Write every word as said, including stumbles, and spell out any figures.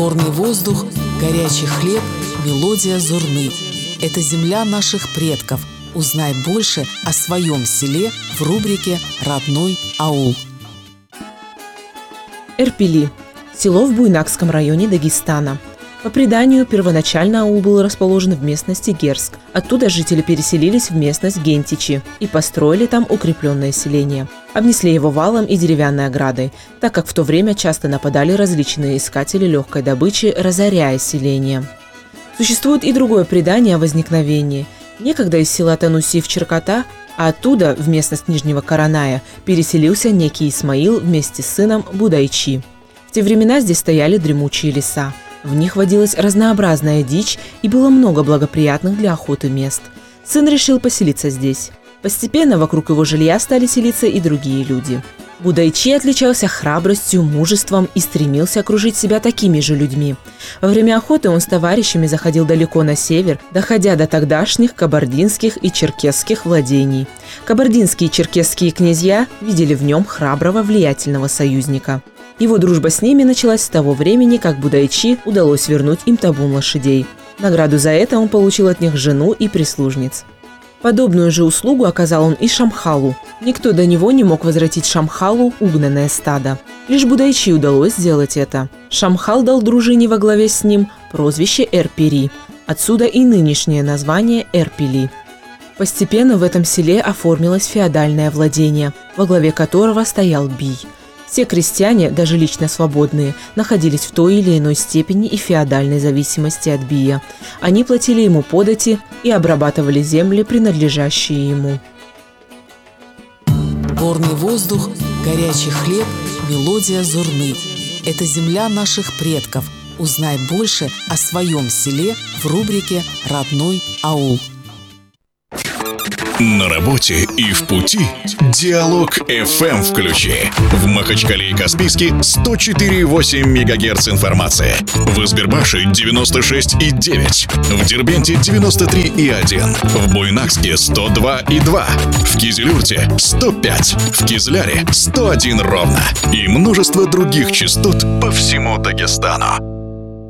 Горный воздух, горячий хлеб, мелодия зурны. Это земля наших предков. Узнай больше о своем селе в рубрике «Родной аул». Эрпили – село в Буйнакском районе Дагестана. По преданию, первоначально аул был расположен в местности Герск. Оттуда жители переселились в местность Гентичи и построили там укрепленное селение. Обнесли его валом и деревянной оградой, так как в то время часто нападали различные искатели легкой добычи, разоряя селение. Существует и другое предание о возникновении. Некогда из села Тануси в Черкота, а оттуда, в местность Нижнего Караная, переселился некий Исмаил вместе с сыном Будайчи. В те времена здесь стояли дремучие леса. В них водилась разнообразная дичь и было много благоприятных для охоты мест. Сын решил поселиться здесь. Постепенно вокруг его жилья стали селиться и другие люди. Будайчи отличался храбростью, мужеством и стремился окружить себя такими же людьми. Во время охоты он с товарищами заходил далеко на север, доходя до тогдашних кабардинских и черкесских владений. Кабардинские и черкесские князья видели в нем храброго, влиятельного союзника. Его дружба с ними началась с того времени, как Будайчи удалось вернуть им табун лошадей. Награду за это он получил от них жену и прислужниц. Подобную же услугу оказал он и Шамхалу. Никто до него не мог возвратить Шамхалу угнанное стадо. Лишь Будайчи удалось сделать это. Шамхал дал дружине во главе с ним прозвище Эрпири. Отсюда и нынешнее название Эрпили. Постепенно в этом селе оформилось феодальное владение, во главе которого стоял бий. Все крестьяне, даже лично свободные, находились в той или иной степени и феодальной зависимости от бия. Они платили ему подати и обрабатывали земли, принадлежащие ему. Горный воздух, горячий хлеб, мелодия зурны. Это земля наших предков. Узнай больше о своем селе в рубрике «Родной аул». На работе и в пути Диалог эф эм включи. В Махачкале и Каспийске сто четыре и восемь мегагерц информации. В Избербаше девяносто шесть и девять. В Дербенте девяносто три и один. В Буйнакске сто два и два. В Кизилюрте сто пять. В Кизляре сто один ровно. И множество других частот по всему Дагестану.